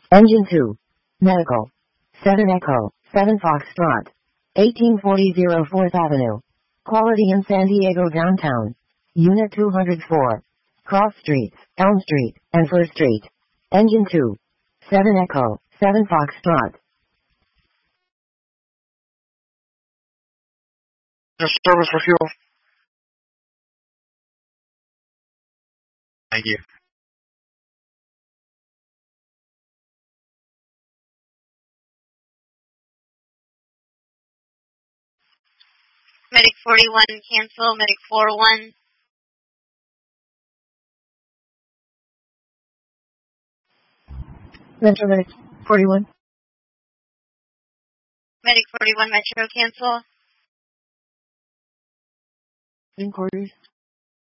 Engine 2. Medical. 7 Echo, 7 Foxtrot. 1840 4th Avenue. Quality in San Diego Downtown. Unit 204. Cross Streets, Elm Street, and First Street. Engine 2. 7 Echo, 7 Foxtrot. Just service for fuel. Thank you. Medic 41, cancel. Medic 41. Metro Medic 41. Medic 41, Metro, cancel. In quarters.